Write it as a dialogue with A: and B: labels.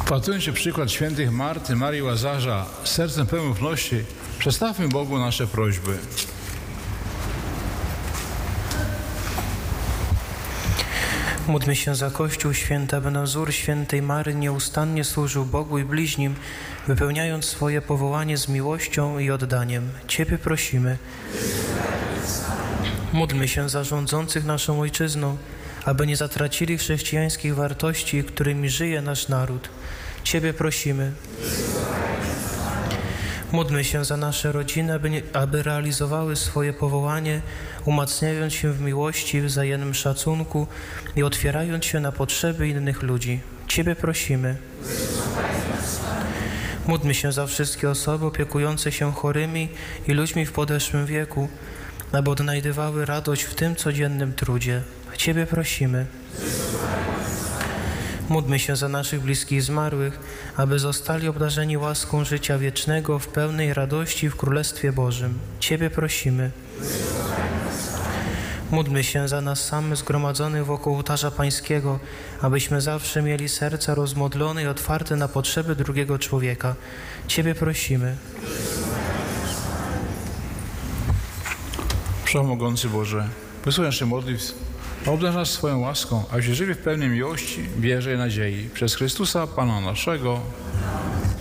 A: Wpatrując się przykład świętych Marty, Marii i Łazarza, sercem pełnym ufności, przedstawmy Bogu nasze prośby.
B: Módlmy się za Kościół święty, aby na wzór świętej Maryi nieustannie służył Bogu i bliźnim, wypełniając swoje powołanie z miłością i oddaniem. Ciebie prosimy. Módlmy się za rządzących naszą ojczyzną, aby nie zatracili chrześcijańskich wartości, którymi żyje nasz naród. Ciebie prosimy. Módlmy się za nasze rodziny, aby realizowały swoje powołanie, umacniając się w miłości, wzajemnym szacunku i otwierając się na potrzeby innych ludzi. Ciebie prosimy. Módlmy się za wszystkie osoby opiekujące się chorymi i ludźmi w podeszłym wieku, aby odnajdywały radość w tym codziennym trudzie. Ciebie prosimy. Módlmy się za naszych bliskich zmarłych, aby zostali obdarzeni łaską życia wiecznego w pełnej radości w Królestwie Bożym. Ciebie prosimy. Módlmy się za nas samych zgromadzonych wokół ołtarza Pańskiego, abyśmy zawsze mieli serca rozmodlone i otwarte na potrzeby drugiego człowieka. Ciebie prosimy.
A: Wszechmogący Boże, wysłuchaj naszych modlitw, a obdarz nas swoją łaską, abyśmy żyli w pełnej miłości, wierze i nadziei. Przez Chrystusa, Pana naszego.